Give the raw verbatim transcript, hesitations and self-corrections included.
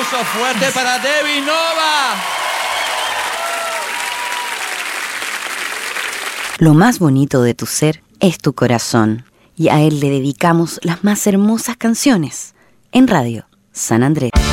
aplauso fuerte para Debbie Nova. Lo más bonito de tu ser es tu corazón, y a él le dedicamos las más hermosas canciones en Radio San Andrés.